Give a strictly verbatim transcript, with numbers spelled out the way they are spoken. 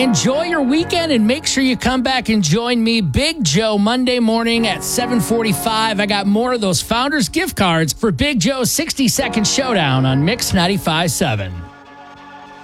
Enjoy your weekend and make sure you come back and join me, Big Joe, Monday morning at seven forty-five. I got more of those Founders gift cards for Big Joe's sixty second showdown on Mix ninety-five point seven.